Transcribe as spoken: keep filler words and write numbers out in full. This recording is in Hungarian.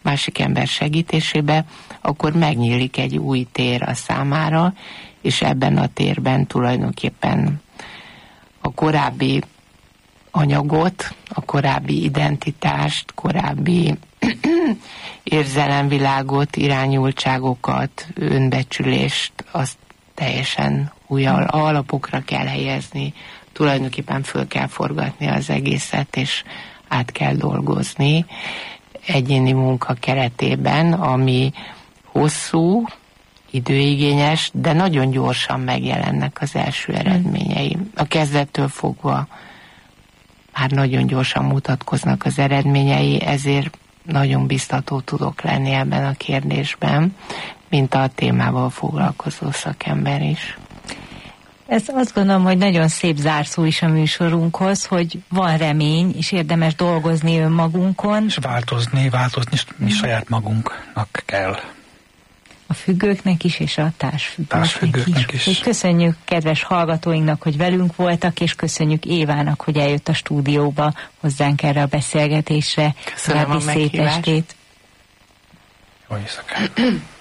másik ember segítésébe, akkor megnyílik egy új tér a számára, és ebben a térben tulajdonképpen a korábbi anyagot, a korábbi identitást, korábbi érzelemvilágot, irányultságokat, önbecsülést, azt teljesen új alapokra kell helyezni, tulajdonképpen föl kell forgatni az egészet, és át kell dolgozni egyéni munka keretében, ami hosszú, időigényes, de nagyon gyorsan megjelennek az első eredményei. A kezdettől fogva már nagyon gyorsan mutatkoznak az eredményei, ezért nagyon biztató tudok lenni ebben a kérdésben, mint a témával foglalkozó szakember is. Ez azt gondolom, hogy nagyon szép zárszó is a műsorunkhoz, hogy van remény, és érdemes dolgozni önmagunkon. És változni, változni, mi saját magunknak kell. A függőknek is, és a társfüggőknek, társfüggőknek is. is. Köszönjük kedves hallgatóinknak, hogy velünk voltak, és köszönjük Évának, hogy eljött a stúdióba hozzánk erre a beszélgetésre. Köszönöm a szép estét. Jó éjszakát!